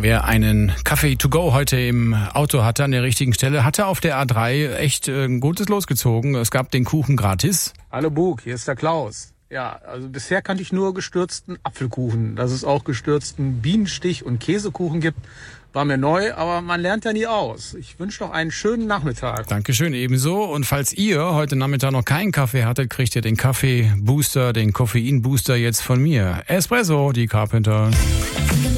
Wer einen Kaffee to go heute im Auto hatte, an der richtigen Stelle, hatte auf der A3 echt ein gutes Los gezogen. Es gab den Kuchen gratis. Hallo Bug, hier ist der Klaus. Ja, also bisher kannte ich nur gestürzten Apfelkuchen. Dass es auch gestürzten Bienenstich- und Käsekuchen gibt, war mir neu, aber man lernt ja nie aus. Ich wünsche noch einen schönen Nachmittag. Dankeschön, ebenso. Und falls ihr heute Nachmittag noch keinen Kaffee hattet, kriegt ihr den Kaffee-Booster, den Koffein-Booster jetzt von mir. Espresso, die Carpenter.